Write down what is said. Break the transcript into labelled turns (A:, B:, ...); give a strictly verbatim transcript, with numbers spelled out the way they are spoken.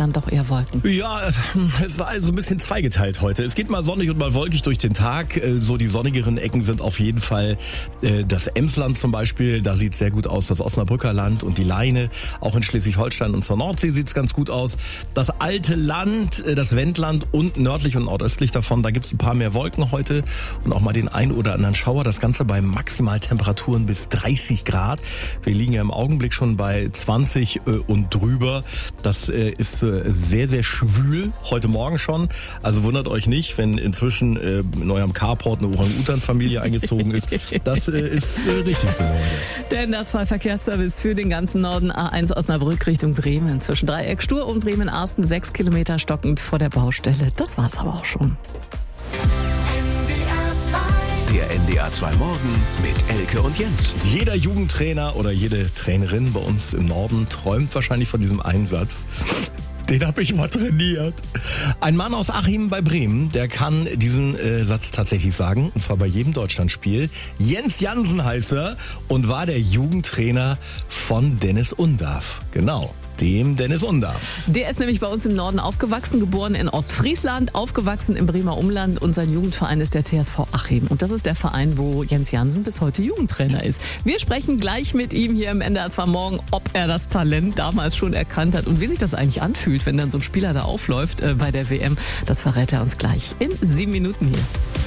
A: dann doch eher Wolken?
B: Ja, es war also ein bisschen zweigeteilt heute. Es geht mal sonnig und mal wolkig durch den Tag. So die sonnigeren Ecken sind auf jeden Fall das Emsland zum Beispiel. Da sieht es sehr gut aus, das Osnabrücker Land und die Leine. Auch in Schleswig-Holstein und zur Nordsee sieht es ganz gut aus. Das alte Land, das Wendland und nördlich und nordöstlich davon, da gibt es ein paar mehr Wolken heute und auch mal den ein oder anderen Schauer. Das Ganze bei Maximaltemperaturen bis dreißig Grad. Wir liegen ja im Augenblick schon bei zwanzig und drüber. Das ist sehr, sehr schwül. Heute Morgen schon. Also wundert euch nicht, wenn inzwischen in eurem Carport eine Orang-Utan-Familie eingezogen ist. Das ist richtig so.
A: Der N D R zwei Verkehrsservice für den ganzen Norden. A eins Osnabrück Richtung Bremen. Zwischen Dreieck Stur und Bremen-Arsten. Sechs Kilometer stockend vor der Baustelle. Das war's aber auch schon.
C: Der N D R zwei Morgen mit Elke und Jens.
B: Jeder Jugendtrainer oder jede Trainerin bei uns im Norden träumt wahrscheinlich von diesem Einsatz. Den habe ich mal trainiert. Ein Mann aus Achim bei Bremen, der kann diesen äh, Satz tatsächlich sagen. Und zwar bei jedem Deutschlandspiel. Jens Jansen heißt er und war der Jugendtrainer von Dennis Undarf. Genau. Dem Dennis Undarf.
A: Der ist nämlich bei uns im Norden aufgewachsen, geboren in Ostfriesland, aufgewachsen im Bremer Umland und sein Jugendverein ist der T S V Achim. Und das ist der Verein, wo Jens Jansen bis heute Jugendtrainer ist. Wir sprechen gleich mit ihm hier im N D R zwei Morgen, ob er das Talent damals schon erkannt hat und wie sich das eigentlich anfühlt, wenn dann so ein Spieler da aufläuft äh, bei der W M. Das verrät er uns gleich in sieben Minuten hier.